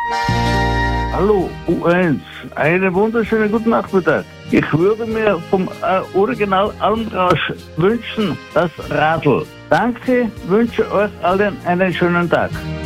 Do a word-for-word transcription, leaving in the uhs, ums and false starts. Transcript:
Hallo, U eins. Einen wunderschönen guten Nachmittag. Ich würde mir vom äh, Original Almrausch wünschen, das Radl. Danke, wünsche euch allen einen schönen Tag.